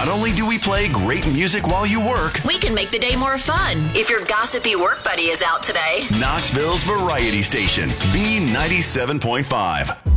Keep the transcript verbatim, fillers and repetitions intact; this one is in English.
Not only do we play great music while you work, we can make the day more fun if your gossipy work buddy is out today. Knoxville's Variety Station, B ninety-seven point five.